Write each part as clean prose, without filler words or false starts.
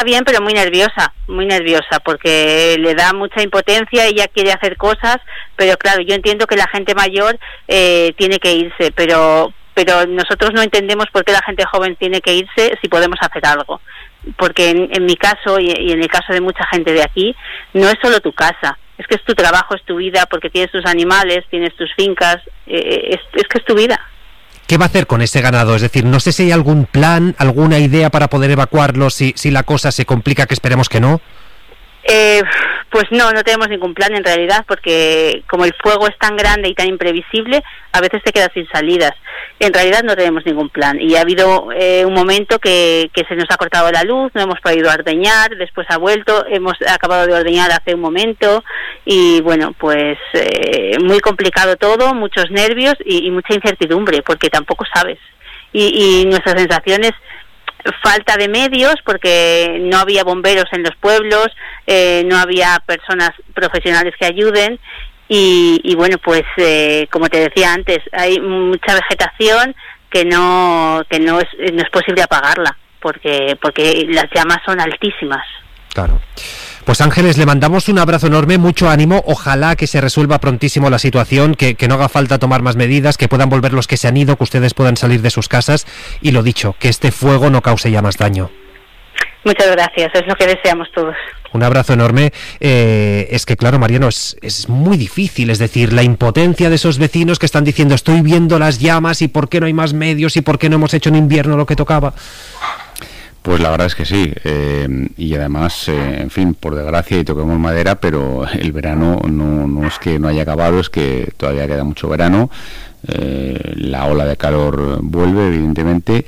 bien, pero muy nerviosa, porque le da mucha impotencia, ella quiere hacer cosas, pero claro, yo entiendo que la gente mayor tiene que irse, pero nosotros no entendemos por qué la gente joven tiene que irse si podemos hacer algo, porque en mi caso y en el caso de mucha gente de aquí, no es solo tu casa, es que es tu trabajo, es tu vida, porque tienes tus animales, tienes tus fincas, es que es tu vida. ¿Qué va a hacer con ese ganado? Es decir, no sé si hay algún plan, alguna idea para poder evacuarlo si la cosa se complica, que esperemos que no. Pues no tenemos ningún plan en realidad, porque como el fuego es tan grande y tan imprevisible, a veces te quedas sin salidas. En realidad no tenemos ningún plan, y ha habido un momento que se nos ha cortado la luz, no hemos podido ordeñar, después ha vuelto, hemos acabado de ordeñar hace un momento, y bueno, pues muy complicado todo, muchos nervios y mucha incertidumbre, porque tampoco sabes. Y nuestra sensación es falta de medios, porque no había bomberos en los pueblos, no había personas profesionales que ayuden, y bueno, pues como te decía antes, hay mucha vegetación que no es posible apagarla, porque las llamas son altísimas. Claro. Pues Ángeles, le mandamos un abrazo enorme, mucho ánimo, ojalá que se resuelva prontísimo la situación, que no haga falta tomar más medidas, que puedan volver los que se han ido, que ustedes puedan salir de sus casas, y lo dicho, que este fuego no cause ya más daño. Muchas gracias, es lo que deseamos todos. Un abrazo enorme. Es que claro, Mariano, es muy difícil, es decir, la impotencia de esos vecinos que están diciendo estoy viendo las llamas y por qué no hay más medios y por qué no hemos hecho en invierno lo que tocaba. Pues la verdad es que sí, y además, en fin, por desgracia, y toquemos madera, pero el verano no es que no haya acabado, es que todavía queda mucho verano, la ola de calor vuelve, evidentemente,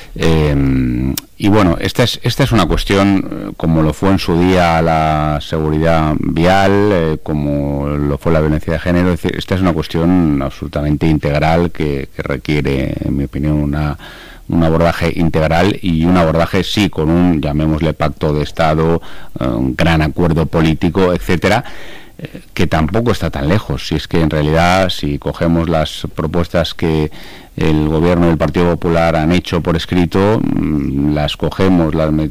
y bueno, esta es una cuestión, como lo fue en su día la seguridad vial, como lo fue la violencia de género, es decir, esta es una cuestión absolutamente integral que requiere, en mi opinión, un abordaje integral y un abordaje sí con un, llamémosle, pacto de Estado, un gran acuerdo político, etcétera, que tampoco está tan lejos. Si es que en realidad, si cogemos las propuestas que el gobierno del Partido Popular han hecho por escrito, las cogemos,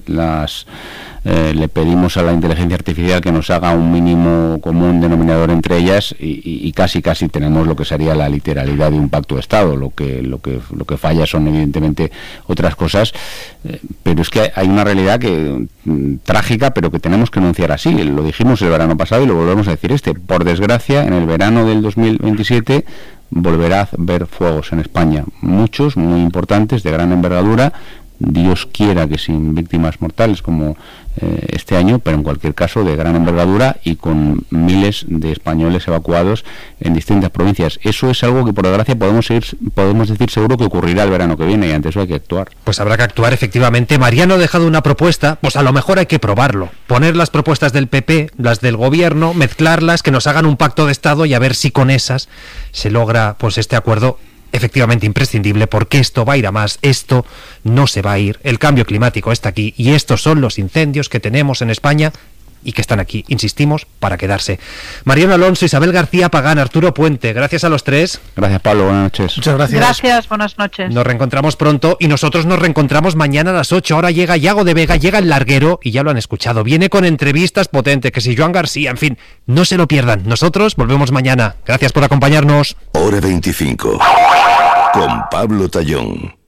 le pedimos a la inteligencia artificial que nos haga un mínimo común denominador entre ellas y casi tenemos lo que sería la literalidad de un pacto de Estado. Lo que falla son evidentemente otras cosas, pero es que hay una realidad trágica, pero que tenemos que enunciar así. Lo dijimos el verano pasado y lo volvemos a decir por desgracia, en el verano del 2027 volverá a haber fuegos en España, muchos, muy importantes, de gran envergadura. Dios quiera que sin víctimas mortales como este año, pero en cualquier caso de gran envergadura y con miles de españoles evacuados en distintas provincias. Eso es algo que por desgracia podemos decir seguro que ocurrirá el verano que viene, y ante eso hay que actuar. Pues habrá que actuar, efectivamente. Mariano ha dejado una propuesta, pues a lo mejor hay que probarlo, poner las propuestas del PP, las del gobierno, mezclarlas, que nos hagan un pacto de Estado y a ver si con esas se logra pues este acuerdo efectivamente imprescindible, porque esto va a ir a más, esto no se va a ir, el cambio climático está aquí y estos son los incendios que tenemos en España y que están aquí, insistimos, para quedarse. Mariano Alonso, Isabel García Pagán, Arturo Puente, gracias a los tres. Gracias, Pablo, buenas noches. Muchas gracias. Gracias, buenas noches. Nos reencontramos pronto y nosotros nos reencontramos mañana a las 8. Ahora llega Yago de Vega, llega El Larguero y ya lo han escuchado, viene con entrevistas potentes, que si Joan García, en fin, no se lo pierdan. Nosotros volvemos mañana. Gracias por acompañarnos. Hora 25 con Pablo Tallón.